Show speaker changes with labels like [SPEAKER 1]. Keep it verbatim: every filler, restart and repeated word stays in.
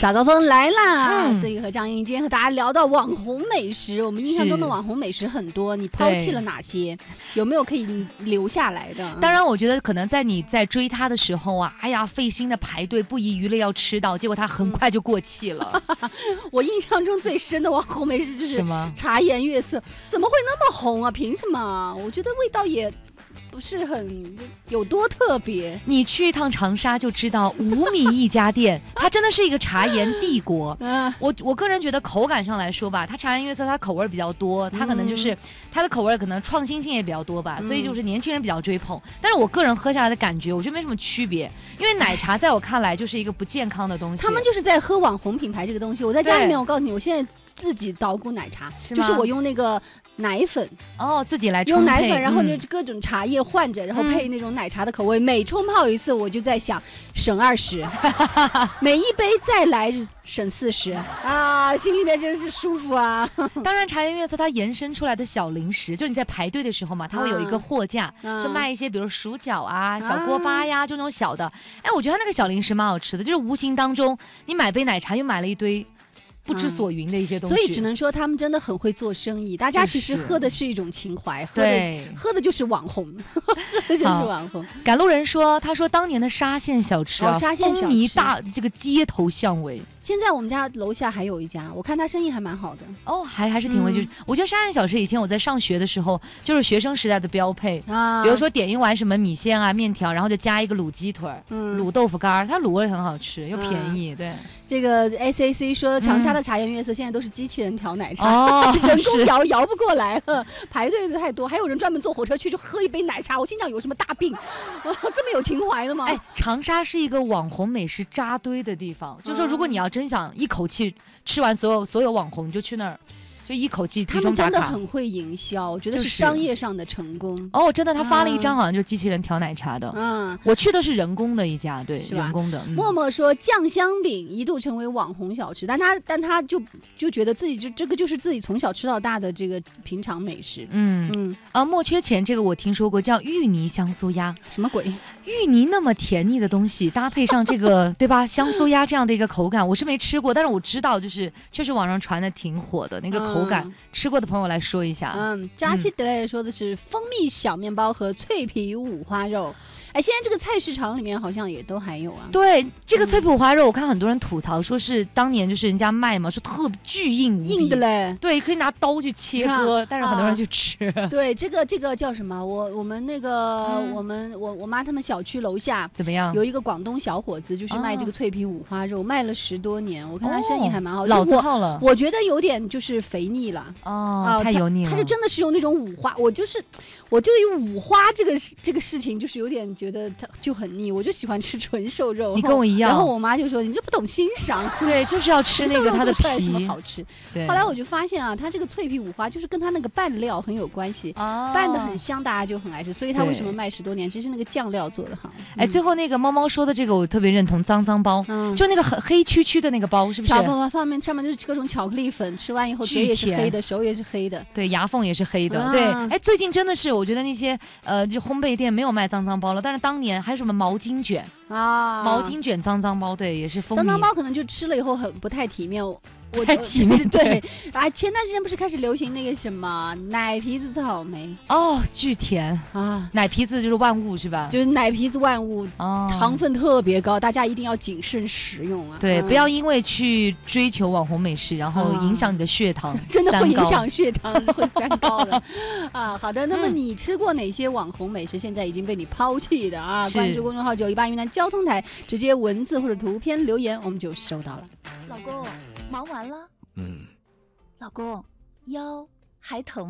[SPEAKER 1] 早高峰来啦！思雨和张英今天和大家聊到网红美食，我们印象中的网红美食很多，你抛弃了哪些？有没有可以留下来的？
[SPEAKER 2] 当然，我觉得可能在你在追他的时候啊，哎呀，费心的排队，不遗余力要吃到，结果他很快就过气了。
[SPEAKER 1] 我印象中最深的网红美食就是
[SPEAKER 2] 什么？
[SPEAKER 1] 茶颜悦色，怎么会那么红啊？凭什么？我觉得味道也不是很有多特别。
[SPEAKER 2] 你去一趟长沙就知道，五米一家店，它真的是一个茶颜帝国。我我个人觉得口感上来说吧，它茶颜悦色，它口味比较多，它可能就是、嗯、它的口味可能创新性也比较多吧，所以就是年轻人比较追捧。但是我个人喝下来的感觉，我觉得没什么区别，因为奶茶在我看来就是一个不健康的东西。
[SPEAKER 1] 他们就是在喝网红品牌这个东西。我在家里面，我告诉你，我现在自己捣鼓奶茶，是就是我用那个奶粉
[SPEAKER 2] 哦，自己来冲
[SPEAKER 1] 用奶粉，然后就各种茶叶换着，嗯、然后配那种奶茶的口味。每冲泡一次，我就在想省二十，每一杯再来省四十啊，心里面真是舒服啊。
[SPEAKER 2] 当然，茶颜悦色它延伸出来的小零食，就是你在排队的时候嘛，它会有一个货架，啊、就卖一些，比如薯角啊、小锅巴呀，啊、就那种小的。哎，我觉得它那个小零食蛮好吃的，就是无形当中你买杯奶茶又买了一堆不知所云的一些东西、嗯，
[SPEAKER 1] 所以只能说他们真的很会做生意。大家其实喝的是一种情怀，喝的喝的就是网红，喝的就是网红。
[SPEAKER 2] 赶路人说，他说当年的沙县小吃啊，
[SPEAKER 1] 哦、沙县小吃
[SPEAKER 2] 风靡大这个街头巷尾。
[SPEAKER 1] 现在我们家楼下还有一家，我看他生意还蛮好的
[SPEAKER 2] 哦，还还是挺会就是、嗯。我觉得沙县小吃以前我在上学的时候，就是学生时代的标配啊。比如说点一碗什么米线啊、面条，然后就加一个卤鸡腿、嗯、卤豆腐干，它卤味很好吃又便宜，嗯、对。
[SPEAKER 1] 这个 S A C 说，长沙的茶颜悦色现在都是机器人调奶茶，哦、人工摇摇不过来了，排队的太多，还有人专门坐火车去就喝一杯奶茶。我心想有什么大病，这么有情怀的吗？
[SPEAKER 2] 哎，长沙是一个网红美食扎堆的地方，就是说如果你要真想一口气吃完所有所有网红，你就去那儿。就一口气集中打卡，
[SPEAKER 1] 他们真的很会营销，我觉得是商业上的成功。
[SPEAKER 2] 就是、哦，真的，他发了一张好像就是机器人调奶茶的。嗯，我去的是人工的一家，对，人工的。嗯、
[SPEAKER 1] 默默说酱香饼一度成为网红小吃，但他但他就就觉得自己就这个就是自己从小吃到大的这个平常美食。
[SPEAKER 2] 嗯嗯啊，莫缺钱这个我听说过，叫芋泥香酥鸭，
[SPEAKER 1] 什么鬼？
[SPEAKER 2] 芋泥那么甜腻的东西，搭配上这个对吧香酥鸭这样的一个口感，我是没吃过，但是我知道就是确实网上传的挺火的那个口感。口感、嗯、吃过的朋友来说一下。
[SPEAKER 1] 嗯，扎西德莱说的是蜂蜜小面包和脆皮五花肉。哎，现在这个菜市场里面好像也都还有啊。
[SPEAKER 2] 对，这个脆皮五花肉，我看很多人吐槽说是当年就是人家卖嘛，说特巨硬无比，
[SPEAKER 1] 硬的嘞。
[SPEAKER 2] 对，可以拿刀去切割，啊、但是很多人去吃。
[SPEAKER 1] 啊、对，这个这个叫什么？我我们那个、嗯、我们我我妈他们小区楼下
[SPEAKER 2] 怎么样？
[SPEAKER 1] 有一个广东小伙子，就是卖这个脆皮五花肉，哦、卖了十多年，我看他生意还蛮好。
[SPEAKER 2] 哦、老字号了。
[SPEAKER 1] 我觉得有点就是肥腻了。
[SPEAKER 2] 哦，啊、太油腻了。
[SPEAKER 1] 他就真的是用那种五花，我就是我对于五花这个这个事情，就是有点觉得他就很。腻，我就喜欢吃纯瘦肉。
[SPEAKER 2] 你跟我一样。
[SPEAKER 1] 然后我妈就说：“你这不懂欣赏。”
[SPEAKER 2] 对，就是要吃那个它的皮，
[SPEAKER 1] 什么好吃。后来我就发现啊，它这个脆皮五花就是跟它那个拌料很有关系，哦、拌得很香，大家就很爱吃。所以它为什么卖十多年？其实那个酱料做得好。
[SPEAKER 2] 哎、嗯，最后那个猫猫说的这个我特别认同，脏脏包，嗯、就那个很黑黢黢的那个包，是不是？
[SPEAKER 1] 巧克力上面上面就是各种巧克力粉，吃完以后嘴也是黑的，手也是黑的，
[SPEAKER 2] 对，牙缝也是黑的。啊、对，哎，最近真的是我觉得那些呃就烘焙店没有卖脏脏包了，但是当年还有什么毛巾卷。啊，毛巾卷脏脏包，对，也是风靡。
[SPEAKER 1] 脏脏包可能就吃了以后很不太体面，
[SPEAKER 2] 不太体面。
[SPEAKER 1] 对，啊，前段时间不是开始流行那个什么奶皮子草莓？
[SPEAKER 2] 哦，巨甜啊！奶皮子就是万物是吧？
[SPEAKER 1] 就是奶皮子万物，哦，糖分特别高，大家一定要谨慎食用啊。
[SPEAKER 2] 对，
[SPEAKER 1] 嗯、
[SPEAKER 2] 不要因为去追求网红美食，然后影响你的血糖，啊、
[SPEAKER 1] 真的会影响血糖，会三高的。啊，好的，那么你吃过哪些网红美食？现在已经被你抛弃的啊？关注公众号九一八云南交通台，直接文字或者图片留言，我们就收到了。
[SPEAKER 3] 老公，忙完了？嗯。老公，腰还疼。